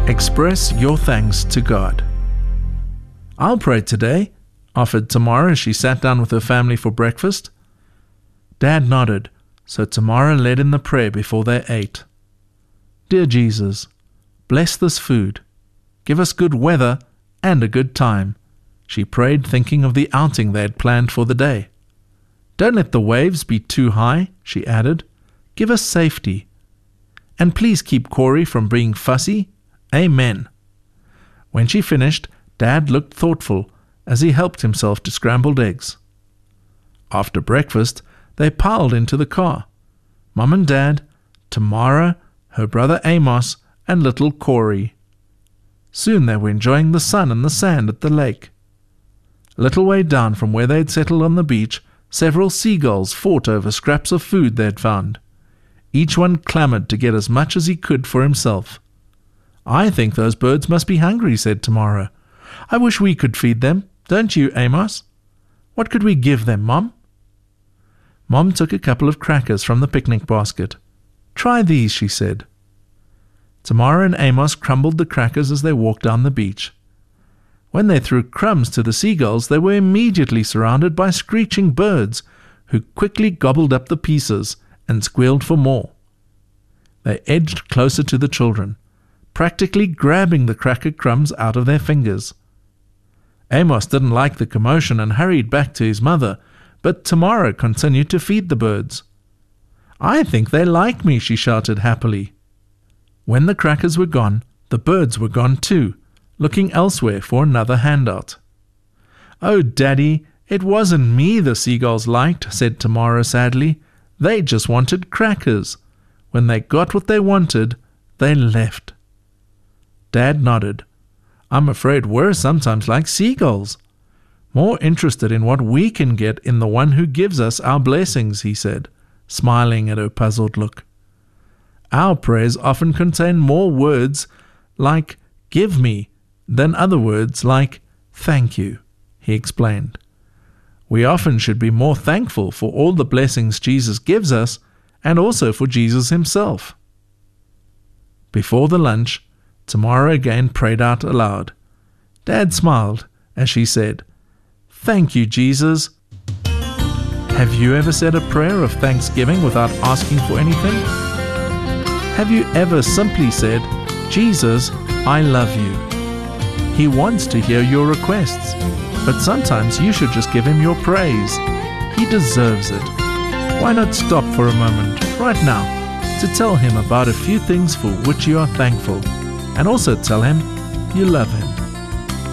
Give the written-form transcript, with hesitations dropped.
Express your thanks to God. I'll pray today, offered Tamara as she sat down with her family for breakfast. Dad nodded, so Tamara led in the prayer before they ate. Dear Jesus, bless this food. Give us good weather and a good time, she prayed, thinking of the outing they had planned for the day. Don't let the waves be too high, she added. Give us safety. And please keep Corey from being fussy. Amen. When she finished, Dad looked thoughtful as he helped himself to scrambled eggs. After breakfast, they piled into the car. Mum and Dad, Tamara, her brother Amos, and little Corey. Soon they were enjoying the sun and the sand at the lake. A little way down from where they had settled on the beach, several seagulls fought over scraps of food they had found. Each one clamoured to get as much as he could for himself. I think those birds must be hungry, said Tamara. I wish we could feed them, don't you, Amos? What could we give them, Mom? Mom took a couple of crackers from the picnic basket. Try these, she said. Tamara and Amos crumbled the crackers as they walked down the beach. When they threw crumbs to the seagulls, they were immediately surrounded by screeching birds, who quickly gobbled up the pieces and squealed for more. They edged closer to the children, practically grabbing the cracker crumbs out of their fingers. Amos didn't like the commotion and hurried back to his mother, but Tamara continued to feed the birds. I think they like me, she shouted happily. When the crackers were gone, the birds were gone too, looking elsewhere for another handout. Oh, Daddy, it wasn't me the seagulls liked, said Tamara sadly. They just wanted crackers. When they got what they wanted, they left. Dad nodded. I'm afraid we're sometimes like seagulls, more interested in what we can get in the one who gives us our blessings, he said, smiling at her puzzled look. Our prayers often contain more words like give me than other words like thank you, he explained. We often should be more thankful for all the blessings Jesus gives us and also for Jesus himself. Before the lunch, Tamara again prayed out aloud. Dad smiled as she said, Thank you, Jesus. Have you ever said a prayer of thanksgiving without asking for anything? Have you ever simply said, Jesus, I love you? He wants to hear your requests, but sometimes you should just give him your praise. He deserves it. Why not stop for a moment, right now, to tell him about a few things for which you are thankful, and also tell him you love him.